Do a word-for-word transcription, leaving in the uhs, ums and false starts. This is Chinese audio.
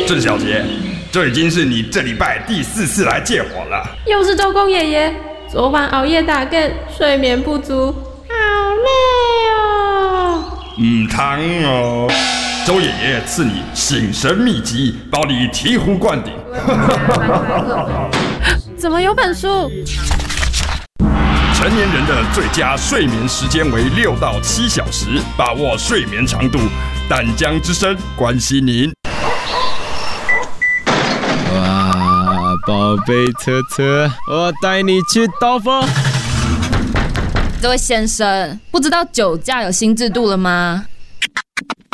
郑小姐，这已经是你这礼拜第四次来借火了。 又是周公爷爷，昨晚熬夜打更，睡眠不足，好累哦。 唔汤哦，周爷爷赐你醒神秘籍，保你醍醐灌顶。 怎么有本书？ 成年人的最佳睡眠时间为六到七小时，把握睡眠长度。淡江之声关心您。 哇，宝贝车车，我带你去兜风。 这位先生，不知道酒驾有新制度了吗？